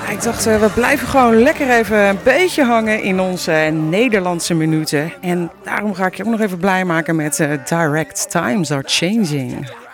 Ik dacht, we blijven gewoon lekker even een beetje hangen in onze Nederlandse minuten. En daarom ga ik je ook nog even blij maken met Direct Times Are Changing.